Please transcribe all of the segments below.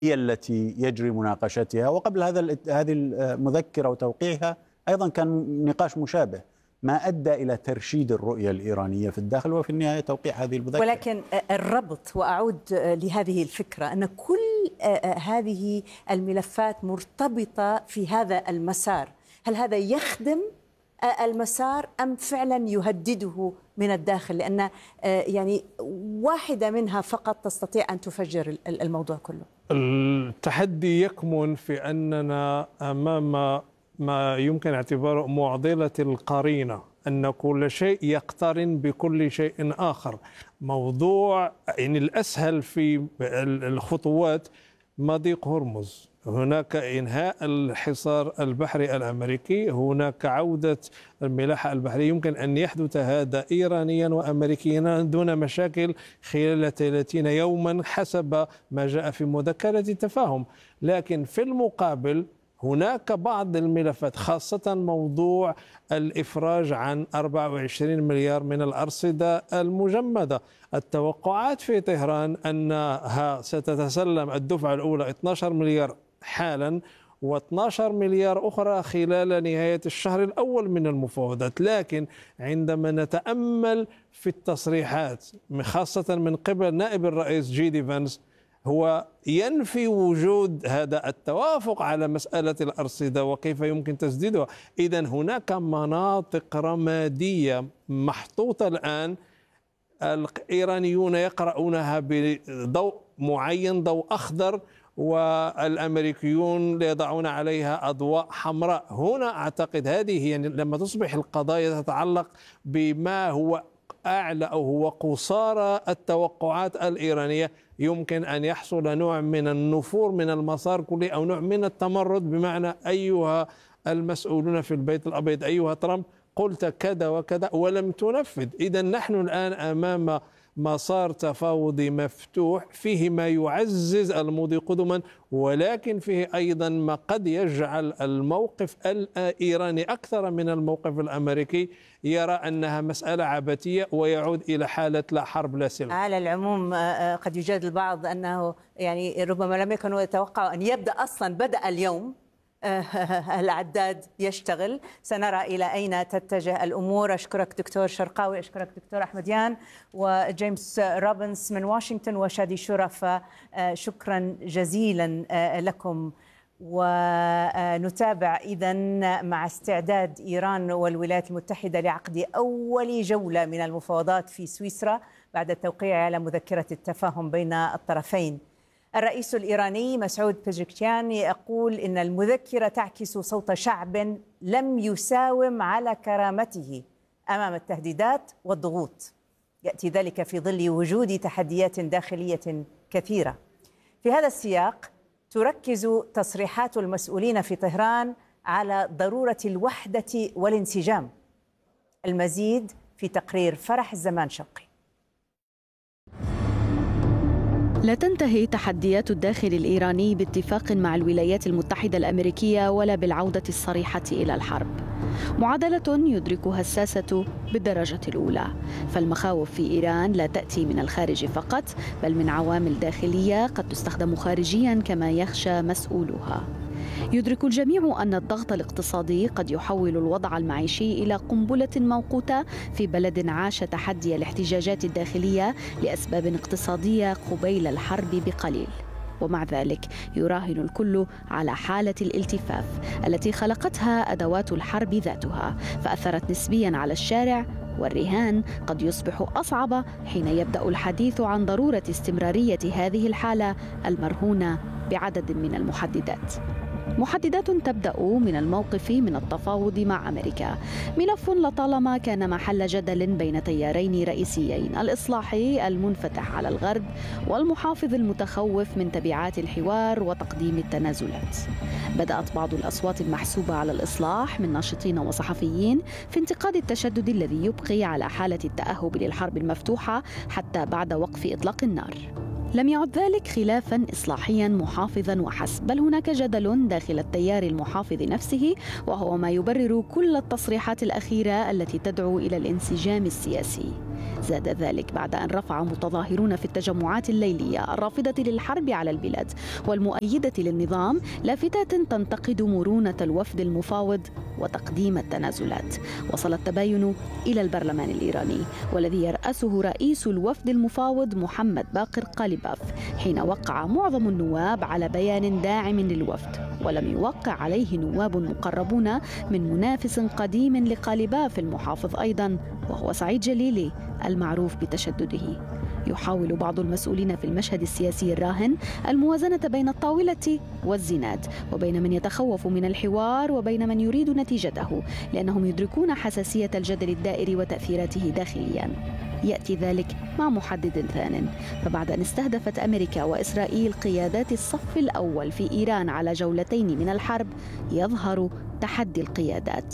هي التي يجري مناقشتها، وقبل هذه المذكرة وتوقيعها أيضا كان نقاش مشابه ما أدى إلى ترشيد الرؤية الإيرانية في الداخل وفي النهاية توقيع هذه المذكرة. ولكن الربط، وأعود لهذه الفكرة، أن كل هذه الملفات مرتبطة في هذا المسار، هل هذا يخدم المسار أم فعلا يهدده من الداخل؟ لأن يعني واحدة منها فقط تستطيع أن تفجر الموضوع كله. التحدي يكمن في أننا أمام ما يمكن اعتباره معضلة القرينة، أن كل شيء يقترن بكل شيء آخر. موضوع يعني الأسهل في الخطوات مضيق هرمز، هناك إنهاء الحصار البحري الأمريكي، هناك عودة الملاحة البحرية. يمكن أن يحدث هذا إيرانيا وأمريكيا دون مشاكل خلال 30 يوما حسب ما جاء في مذكرة التفاهم. لكن في المقابل هناك بعض الملفات، خاصة موضوع الإفراج عن 24 مليار من الأرصدة المجمدة. التوقعات في طهران أنها ستتسلم الدفعة الأولى 12 مليار حالا و12 مليار أخرى خلال نهاية الشهر الأول من المفاوضات. لكن عندما نتأمل في التصريحات خاصة من قبل نائب الرئيس جي دي فانس، هو ينفي وجود هذا التوافق على مسألة الأرصدة وكيف يمكن تسديدها. إذن هناك مناطق رمادية محطوطة الآن، الإيرانيون يقرؤونها بضوء معين، ضوء أخضر، والأمريكيون يضعون عليها أضواء حمراء. هنا أعتقد هذه يعني لما تصبح القضايا تتعلق بما هو أعلى أو هو قصارى التوقعات الإيرانية، يمكن أن يحصل نوع من النفور من المسار كله أو نوع من التمرد، بمعنى أيها المسؤولون في البيت الأبيض، أيها ترامب، قلت كذا وكذا ولم تنفذ. إذا نحن الآن أمام مسار تفاوضي مفتوح فيه ما يعزز المضي قدما، ولكن فيه أيضا ما قد يجعل الموقف الإيراني أكثر من الموقف الأمريكي، يرى أنها مسألة عبثية ويعود إلى حالة لا حرب لا سلم. على العموم قد يجادل البعض أنه يعني ربما لم يكونوا يتوقعوا أن يبدأ أصلا، بدأ اليوم العداد يشتغل. سنرى إلى أين تتجه الأمور. أشكرك دكتور شرقاوي، أشكرك دكتور أحمديان، وجيمس روبنز من واشنطن، وشادي شرف، شكرا جزيلا لكم. ونتابع إذن مع استعداد إيران والولايات المتحدة لعقد أول جولة من المفاوضات في سويسرا بعد التوقيع على مذكرة التفاهم بين الطرفين. الرئيس الإيراني مسعود بيزشكيان يقول إن المذكرة تعكس صوت شعب لم يساوم على كرامته أمام التهديدات والضغوط. يأتي ذلك في ظل وجود تحديات داخلية كثيرة. في هذا السياق تركز تصريحات المسؤولين في طهران على ضرورة الوحدة والانسجام. المزيد في تقرير فرح الزمان شوقي. لا تنتهي تحديات الداخل الإيراني باتفاق مع الولايات المتحدة الأمريكية ولا بالعودة الصريحة إلى الحرب. معادلة يدركها الساسة بالدرجة الأولى، فالمخاوف في إيران لا تأتي من الخارج فقط، بل من عوامل داخلية قد تستخدم خارجيا كما يخشى مسؤولوها. يدرك الجميع أن الضغط الاقتصادي قد يحول الوضع المعيشي إلى قنبلة موقوتة في بلد عاش تحدي الاحتجاجات الداخلية لأسباب اقتصادية قبيل الحرب بقليل. ومع ذلك يراهن الكل على حالة الالتفاف التي خلقتها أدوات الحرب ذاتها، فأثرت نسبيا على الشارع، والرهان قد يصبح أصعب حين يبدأ الحديث عن ضرورة استمرارية هذه الحالة المرهونة بعدد من المحددات. محددات تبدأ من الموقف من التفاوض مع أمريكا، ملف لطالما كان محل جدل بين تيارين رئيسيين، الإصلاحي المنفتح على الغرب والمحافظ المتخوف من تبعات الحوار وتقديم التنازلات. بدأت بعض الأصوات المحسوبة على الإصلاح من ناشطين وصحفيين في انتقاد التشدد الذي يبقي على حالة التأهب للحرب المفتوحة حتى بعد وقف إطلاق النار. لم يعد ذلك خلافاً إصلاحياً محافظاً وحسب، بل هناك جدل داخل التيار المحافظ نفسه، وهو ما يبرر كل التصريحات الأخيرة التي تدعو إلى الانسجام السياسي. زاد ذلك بعد أن رفع متظاهرون في التجمعات الليلية الرافضة للحرب على البلاد والمؤيدة للنظام لافتات تنتقد مرونة الوفد المفاوض وتقديم التنازلات. وصل التباين إلى البرلمان الإيراني والذي يرأسه رئيس الوفد المفاوض محمد باقر قاليباف، حين وقع معظم النواب على بيان داعم للوفد، ولم يوقع عليه نواب مقربون من منافس قديم لقاليباف المحافظ أيضا، وهو سعيد جليلي المعروف بتشدده. يحاول بعض المسؤولين في المشهد السياسي الراهن الموازنة بين الطاولة والزناد، وبين من يتخوف من الحوار وبين من يريد نتيجته، لأنهم يدركون حساسية الجدل الدائري وتأثيراته داخليا. يأتي ذلك مع محدد ثان، فبعد أن استهدفت أمريكا وإسرائيل قيادات الصف الأول في إيران على جولتين من الحرب، يظهر تحدي القيادات.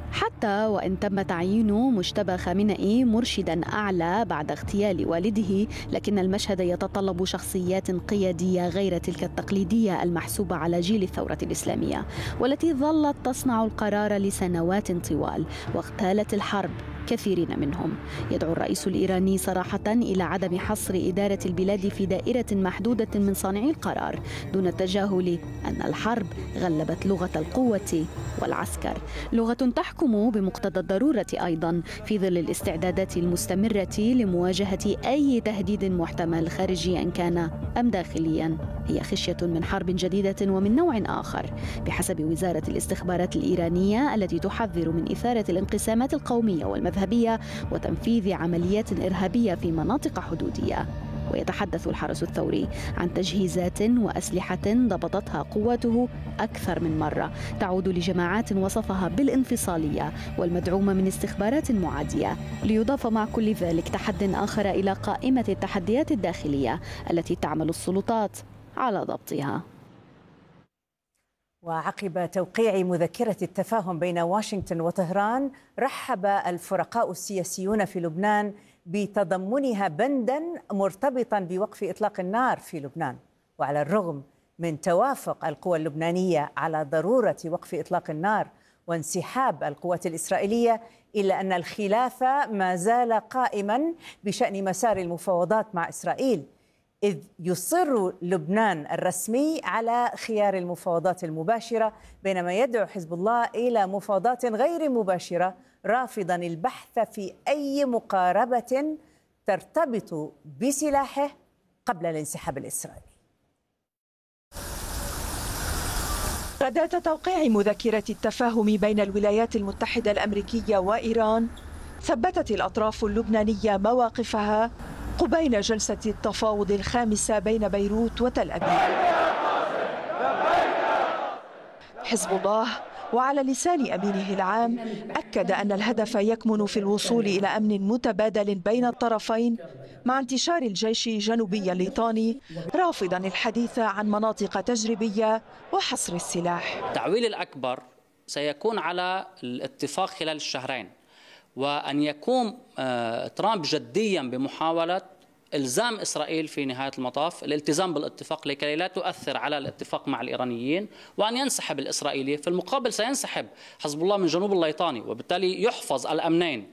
حتى وإن تم تعيين مجتبى خامنئي مرشداً أعلى بعد اغتيال والده، لكن المشهد يتطلب شخصيات قيادية غير تلك التقليدية المحسوبة على جيل الثورة الإسلامية، والتي ظلت تصنع القرار لسنوات طوال واغتالت الحرب كثيرين منهم. يدعو الرئيس الإيراني صراحة إلى عدم حصر إدارة البلاد في دائرة محدودة من صانعي القرار، دون التجاهل أن الحرب غلبت لغة القوة والعسكر، لغة تحكم بمقتضى الضرورة أيضا في ظل الاستعدادات المستمرة لمواجهة أي تهديد محتمل خارجي إن كان أم داخليا. هي خشية من حرب جديدة ومن نوع آخر بحسب وزارة الاستخبارات الإيرانية، التي تحذر من إثارة الانقسامات القومية والمذهبية وتنفيذ عمليات إرهابية في مناطق حدودية. ويتحدث الحرس الثوري عن تجهيزات وأسلحة ضبطتها قواته أكثر من مرة، تعود لجماعات وصفها بالانفصالية والمدعومة من استخبارات معادية، ليضاف مع كل ذلك تحد آخر إلى قائمة التحديات الداخلية التي تعمل السلطات على ضبطها. وعقب توقيع مذكرة التفاهم بين واشنطن وطهران، رحب الفرقاء السياسيون في لبنان بتضمنها بندا مرتبطا بوقف إطلاق النار في لبنان. وعلى الرغم من توافق القوى اللبنانية على ضرورة وقف إطلاق النار وانسحاب القوات الإسرائيلية، إلا أن الخلاف ما زال قائما بشأن مسار المفاوضات مع إسرائيل، إذ يصر لبنان الرسمي على خيار المفاوضات المباشرة، بينما يدعو حزب الله إلى مفاوضات غير مباشرة، رافضا البحث في أي مقاربة ترتبط بسلاحه قبل الانسحاب الإسرائيلي. غداة توقيع مذكرة التفاهم بين الولايات المتحدة الأمريكية وإيران، ثبتت الأطراف اللبنانية مواقفها قبيل جلسة التفاوض الخامسة بين بيروت وتل أبيب. حزب الله وعلى لسان أمينه العام أكد أن الهدف يكمن في الوصول إلى أمن متبادل بين الطرفين مع انتشار الجيش جنوبي الليطاني، رافضا الحديث عن مناطق تجريبية وحصر السلاح. التعويل الأكبر سيكون على الاتفاق خلال الشهرين، وأن يقوم ترامب جديا بمحاولة إلزام إسرائيل في نهاية المطاف الالتزام بالاتفاق لكي لا تؤثر على الاتفاق مع الإيرانيين، وأن ينسحب الإسرائيلي. في المقابل سينسحب حزب الله من جنوب الليطاني، وبالتالي يحفظ الأمنين.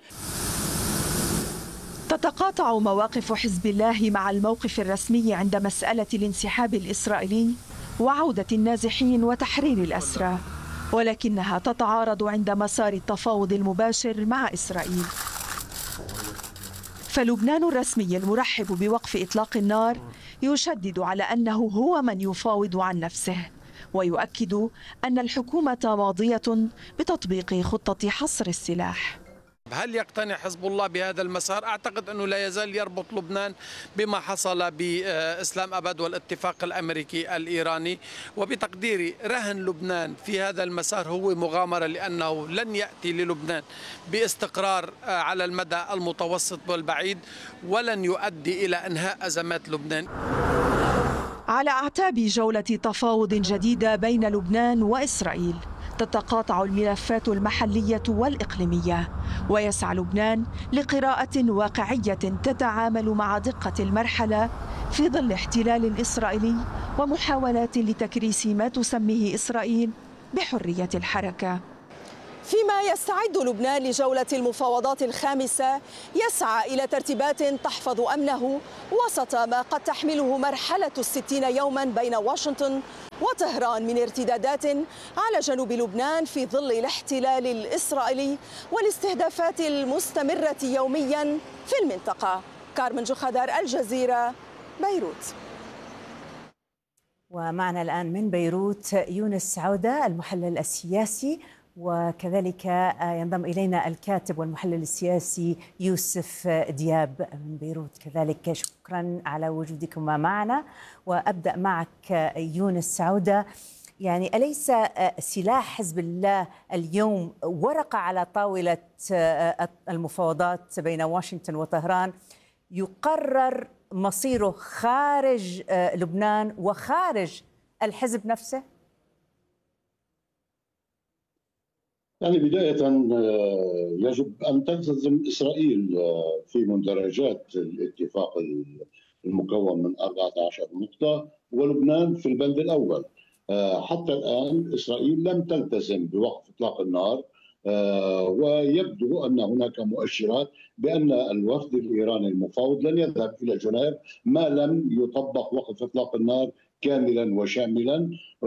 تتقاطع مواقف حزب الله مع الموقف الرسمي عند مسألة الانسحاب الإسرائيلي وعودة النازحين وتحرير الأسرى، ولكنها تتعارض عند مسار التفاوض المباشر مع إسرائيل. فلبنان الرسمي المرحب بوقف إطلاق النار يشدد على أنه هو من يفاوض عن نفسه، ويؤكد أن الحكومة ماضية بتطبيق خطة حصر السلاح. هل يقتنع حزب الله بهذا المسار؟ أعتقد أنه لا يزال يربط لبنان بما حصل بإسلام أبد والاتفاق الأمريكي الإيراني، وبتقديري رهن لبنان في هذا المسار هو مغامرة، لأنه لن يأتي للبنان باستقرار على المدى المتوسط والبعيد، ولن يؤدي إلى إنهاء أزمات لبنان. على أعتاب جولة تفاوض جديدة بين لبنان وإسرائيل، تتقاطع الملفات المحلية والإقليمية، ويسعى لبنان لقراءة واقعية تتعامل مع دقة المرحلة في ظل احتلال إسرائيلي ومحاولات لتكريس ما تسميه إسرائيل بحرية الحركة. فيما يستعد لبنان لجولة المفاوضات الخامسة، يسعى إلى ترتيبات تحفظ أمنه وسط ما قد تحمله مرحلة 60 يوما بين واشنطن وطهران من ارتدادات على جنوب لبنان في ظل الاحتلال الإسرائيلي والاستهدافات المستمرة يوميا في المنطقة. كارمن جوخادار، الجزيرة، بيروت. ومعنا الآن من بيروت يونس عودة المحلل السياسي، وكذلك ينضم إلينا الكاتب والمحلل السياسي يوسف دياب من بيروت كذلك. شكرا على وجودكم معنا. وأبدأ معك يونس عودة، يعني أليس سلاح حزب الله اليوم ورقة على طاولة المفاوضات بين واشنطن وطهران يقرر مصيره خارج لبنان وخارج الحزب نفسه؟ يعني بداية يجب أن تلتزم إسرائيل في مندرجات الاتفاق المكون من 14 نقطة، ولبنان في البند الأول. حتى الآن إسرائيل لم تلتزم بوقف إطلاق النار، ويبدو أن هناك مؤشرات بأن الوفد الإيراني المفاوض لن يذهب إلى جنيف ما لم يطبق وقف إطلاق النار كاملا وشاملا.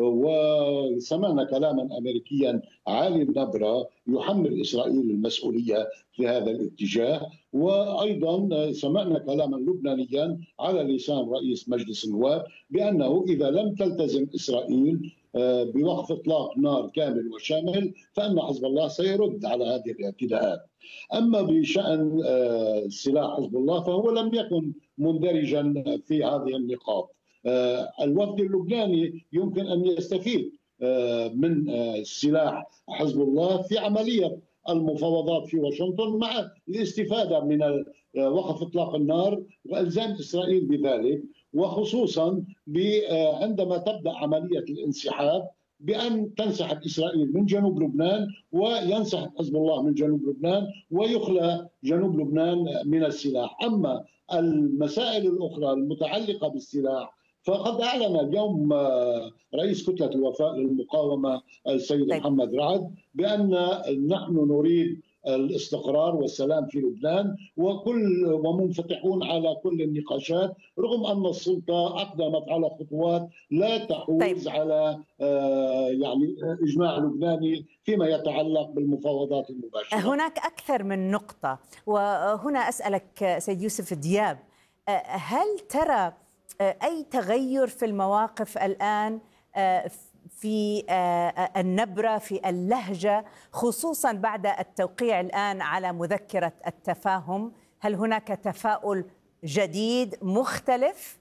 وسمعنا كلاما أمريكيا عالي النبرة يحمل إسرائيل المسؤولية في هذا الاتجاه، وأيضا سمعنا كلاما لبنانيا على لسان رئيس مجلس النواب بأنه إذا لم تلتزم إسرائيل بوقف إطلاق نار كامل وشامل فإن حزب الله سيرد على هذه الاعتداءات. أما بشأن سلاح حزب الله فهو لم يكن مندرجا في هذه النقاط. الوفد اللبناني يمكن أن يستفيد من سلاح حزب الله في عملية المفاوضات في واشنطن مع الاستفادة من وقف إطلاق النار وإلزام إسرائيل بذلك، وخصوصا عندما تبدأ عملية الانسحاب بأن تنسحب إسرائيل من جنوب لبنان وينسحب حزب الله من جنوب لبنان ويخلى جنوب لبنان من السلاح. أما المسائل الأخرى المتعلقة بالسلاح فقد أعلن اليوم رئيس كتلة الوفاء للمقاومة السيد محمد رعد بأن نحن نريد الاستقرار والسلام في لبنان ومنفتحون على كل النقاشات، رغم أن السلطة أقدمت على خطوات لا تحوز على يعني إجماع لبناني فيما يتعلق بالمفاوضات المباشرة. هناك أكثر من نقطة، وهنا أسألك سيد يوسف دياب، هل ترى أي تغير في المواقف الآن في النبرة في اللهجة، خصوصا بعد التوقيع الآن على مذكرة التفاهم؟ هل هناك تفاؤل جديد مختلف؟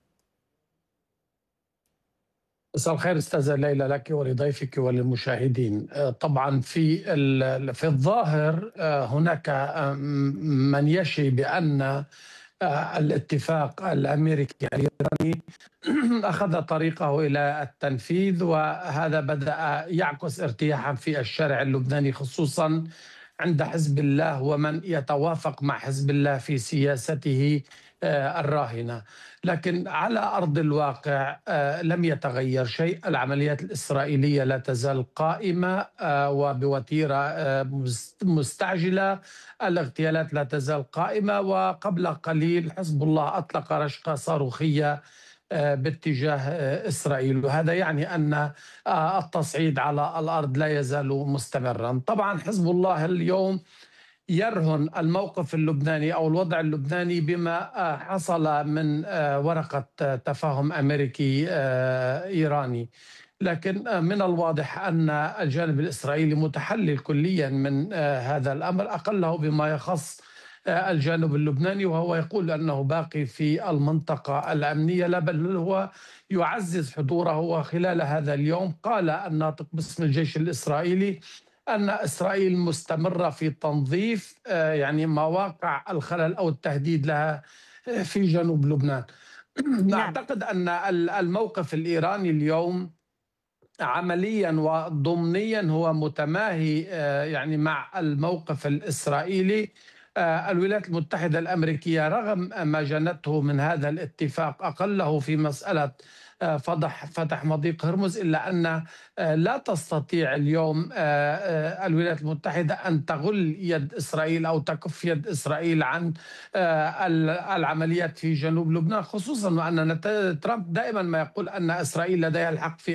مساء الخير استاذة ليلى لك ولضيفك وللمشاهدين. طبعا في الظاهر هناك من يشي بأن الاتفاق الأمريكي الإيراني أخذ طريقه إلى التنفيذ، وهذا بدأ يعكس ارتياحا في الشارع اللبناني، خصوصا عند حزب الله ومن يتوافق مع حزب الله في سياسته الراهنة. لكن على أرض الواقع لم يتغير شيء. العمليات الإسرائيلية لا تزال قائمة وبوتيرة مستعجلة، الاغتيالات لا تزال قائمة، وقبل قليل حزب الله أطلق رشقة صاروخية باتجاه إسرائيل، وهذا يعني أن التصعيد على الأرض لا يزال مستمرا. طبعا حزب الله اليوم يرهن الموقف اللبناني أو الوضع اللبناني بما حصل من ورقة تفاهم أمريكي إيراني، لكن من الواضح أن الجانب الإسرائيلي متحلل كليا من هذا الأمر، أقله بما يخص الجانب اللبناني، وهو يقول أنه باقي في المنطقة الأمنية، لا بل هو يعزز حضوره. وخلال هذا اليوم قال الناطق باسم الجيش الإسرائيلي أن إسرائيل مستمرة في تنظيف يعني مواقع الخلل أو التهديد لها في جنوب لبنان. أعتقد أن الموقف الإيراني اليوم عمليا وضمنيا هو متماهي يعني مع الموقف الإسرائيلي. الولايات المتحدة الأمريكية رغم ما جنته من هذا الاتفاق، أقله في مسألة فتح مضيق هرمز، إلا أن لا تستطيع اليوم الولايات المتحدة أن تغل يد إسرائيل أو تكف يد إسرائيل عن العمليات في جنوب لبنان، خصوصا وأن ترامب دائما ما يقول أن إسرائيل لديها الحق في